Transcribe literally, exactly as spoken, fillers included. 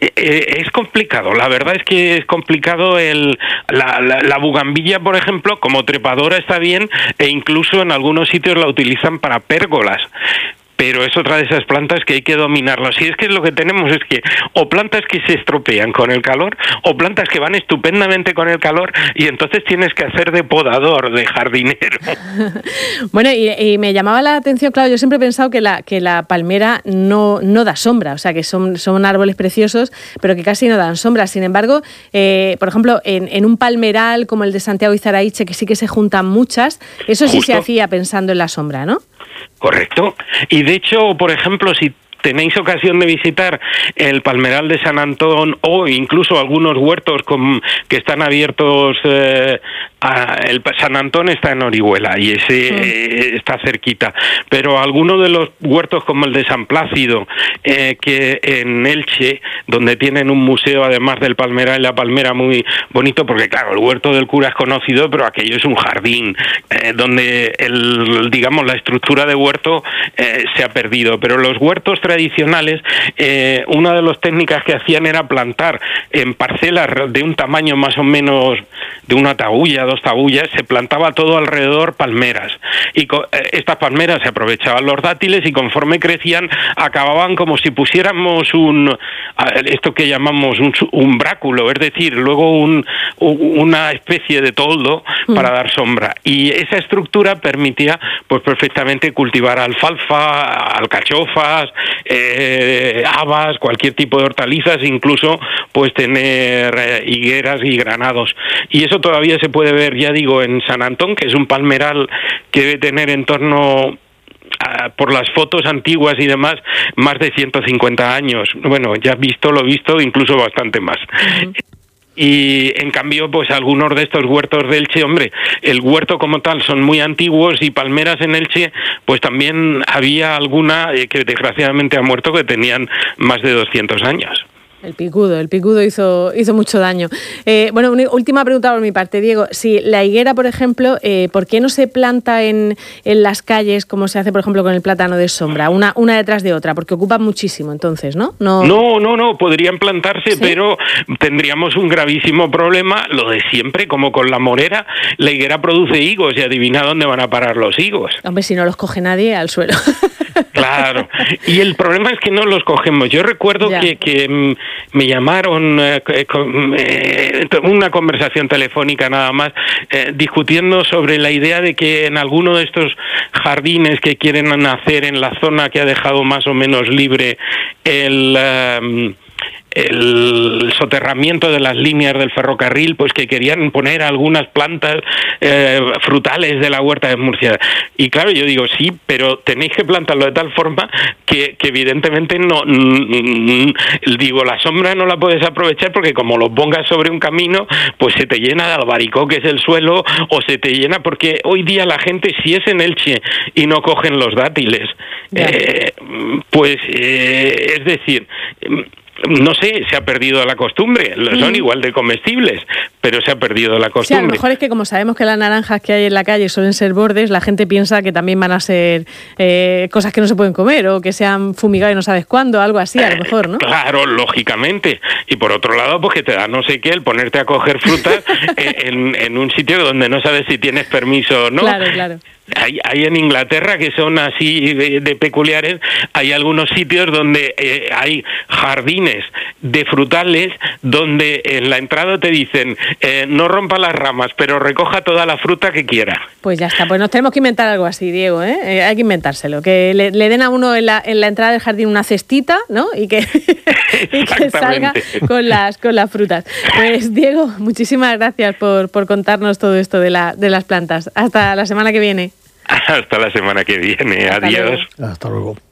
Es complicado, la verdad es que es complicado. El, la, la, la bugambilla, por ejemplo, como trepadora está bien, e incluso en algunos sitios la utilizan para pérgolas. Pero es otra de esas plantas que hay que dominarlas. Y es que lo que tenemos es que o plantas que se estropean con el calor, o plantas que van estupendamente con el calor, y entonces tienes que hacer de podador, de jardinero. Bueno, y, y me llamaba la atención, claro, yo siempre he pensado que la, que la palmera no, no da sombra, o sea, que son, son árboles preciosos, pero que casi no dan sombra. Sin embargo, eh, por ejemplo, en, en un palmeral como el de Santiago Izaraiche, que sí que se juntan muchas, eso sí Justo. Se hacía pensando en la sombra, ¿no? Correcto. Y de hecho, por ejemplo, si tenéis ocasión de visitar el Palmeral de San Antón o incluso algunos huertos con, que están abiertos, eh, a, el San Antón está en Orihuela y ese sí. eh, está cerquita, pero algunos de los huertos como el de San Plácido, eh, que en Elche, donde tienen un museo además del Palmeral y la Palmera muy bonito, porque claro, el huerto del cura es conocido, pero aquello es un jardín, eh, donde el, digamos, la estructura de huerto eh, se ha perdido, pero los huertos tradicionales, eh, una de las técnicas que hacían era plantar en parcelas de un tamaño más o menos de una tabulla, dos tabullas, se plantaba todo alrededor palmeras, y co- eh, estas palmeras se aprovechaban los dátiles y conforme crecían acababan como si pusiéramos un, esto que llamamos un umbráculo, es decir, luego un, una especie de toldo mm. para dar sombra, y esa estructura permitía pues perfectamente cultivar alfalfa, alcachofas, Eh, habas, cualquier tipo de hortalizas, incluso pues tener eh, higueras y granados. Y eso todavía se puede ver, ya digo, en San Antón, que es un palmeral que debe tener en torno, a, por las fotos antiguas y demás, más de ciento cincuenta años. Bueno, ya visto lo visto, incluso bastante más. Uh-huh. Y en cambio, pues algunos de estos huertos de Elche, hombre, el huerto como tal son muy antiguos, y palmeras en Elche, pues también había alguna eh, que desgraciadamente ha muerto, que tenían más de doscientos años. El picudo, el picudo hizo, hizo mucho daño. Eh, bueno, una última pregunta por mi parte, Diego. Si la higuera, por ejemplo, eh, ¿por qué no se planta en, en las calles como se hace, por ejemplo, con el plátano de sombra, una, una detrás de otra? Porque ocupan muchísimo, entonces, ¿no? No, no, no, no podrían plantarse, ¿sí? Pero tendríamos un gravísimo problema, lo de siempre, como con la morera. La higuera produce higos, y adivina dónde van a parar los higos. Hombre, si no los coge nadie, al suelo. Claro, y el problema es que no los cogemos. Yo recuerdo que, que me llamaron, eh, con, eh, una conversación telefónica nada más, eh, discutiendo sobre la idea de que en alguno de estos jardines que quieren hacer en la zona que ha dejado más o menos libre el... Um, el soterramiento de las líneas del ferrocarril, pues que querían poner algunas plantas eh, frutales de la huerta de Murcia. Y claro, yo digo, sí, pero tenéis que plantarlo de tal forma que, que evidentemente no, mm, digo, la sombra no la puedes aprovechar, porque como lo pongas sobre un camino, pues se te llena de albaricoques el suelo, o se te llena, porque hoy día la gente, si es en Elche y no cogen los dátiles, eh, pues eh, es decir... No sé, se ha perdido la costumbre, son mm. igual de comestibles, pero se ha perdido la costumbre. Sí, a lo mejor es que como sabemos que las naranjas que hay en la calle suelen ser bordes, la gente piensa que también van a ser eh, cosas que no se pueden comer, o que sean fumigadas y no sabes cuándo, algo así, a lo mejor, ¿no? Eh, claro, lógicamente. Y por otro lado, pues que te da no sé qué el ponerte a coger frutas en, en un sitio donde no sabes si tienes permiso o no. Claro, claro. Hay, hay en Inglaterra, que son así de, de peculiares, hay algunos sitios donde eh, hay jardines de frutales donde en la entrada te dicen eh, no rompa las ramas, pero recoja toda la fruta que quiera. Pues ya está, pues nos tenemos que inventar algo así, Diego, ¿eh? Eh, hay que inventárselo, que le, le den a uno en la, en la entrada del jardín una cestita, ¿no? Y que, y que salga con las, con las frutas. Pues Diego, muchísimas gracias por, por contarnos todo esto de, la, de las plantas. Hasta la semana que viene. Hasta la semana que viene. Hasta Adiós. Luego. Hasta luego.